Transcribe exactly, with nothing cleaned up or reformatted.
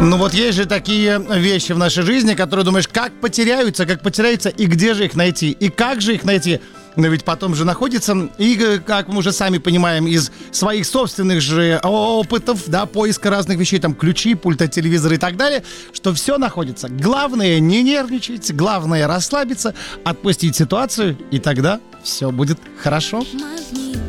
Ну вот есть же такие вещи в нашей жизни, которые думаешь, как потеряются, как потеряются, и где же их найти, и как же их найти. Но ведь потом же находится, и, как мы уже сами понимаем, из своих собственных же опытов, да, поиска разных вещей, там, ключи, пульта телевизора и так далее, что все находится. Главное не нервничать, главное расслабиться, отпустить ситуацию, и тогда все будет хорошо.